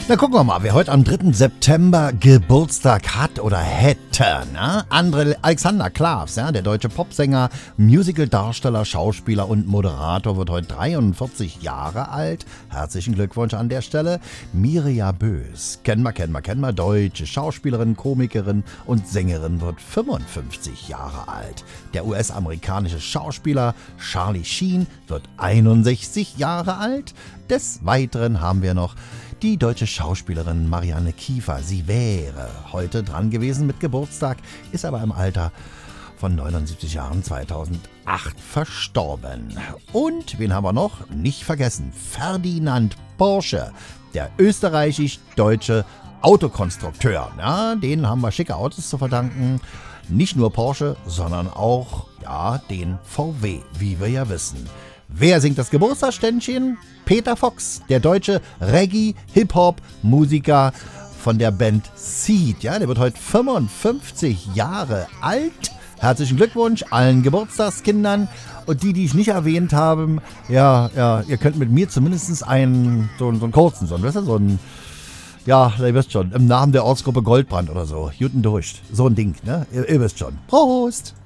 Na gucken wir mal, wer heute am 3. September Geburtstag hat oder hätte. Ne? Alexander Klavs, ja, der deutsche Popsänger, Musicaldarsteller, Schauspieler und Moderator, wird heute 43 Jahre alt. Herzlichen Glückwunsch an der Stelle. Mirja Bös, kennen wir, deutsche Schauspielerin, Komikerin und Sängerin, wird 55 Jahre alt. Der US-amerikanische Schauspieler Charlie Sheen wird 61 Jahre alt. Des Weiteren haben wir noch die deutsche Schauspielerin Marianne Kiefer. Sie wäre heute dran gewesen mit Geburtstag, ist aber im Alter von 79 Jahren 2008 verstorben. Und wen haben wir noch? Nicht vergessen, Ferdinand Porsche, der österreichisch-deutsche Autokonstrukteur. Ja, denen haben wir schicke Autos zu verdanken. Nicht nur Porsche, sondern auch den VW, wie wir ja wissen. Wer singt das Geburtstagsständchen? Peter Fox, der deutsche Reggae-Hip-Hop-Musiker von der Band Seed. Ja, der wird heute 55 Jahre alt. Herzlichen Glückwunsch allen Geburtstagskindern. Und die ich nicht erwähnt habe, ihr könnt mit mir zumindest so einen kurzen, ihr wisst schon, im Namen der Ortsgruppe Goldbrand oder so, Juten durch. So ein Ding, ne? Ihr wisst schon. Prost!